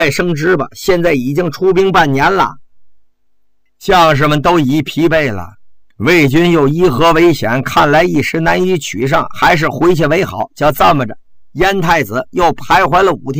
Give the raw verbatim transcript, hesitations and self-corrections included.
升职吧，现在已经出兵半年了。将士们都已疲惫了，魏军又依河为险，看来一时难以取上，还是回去为好。就这么着，燕太子又徘徊了五天。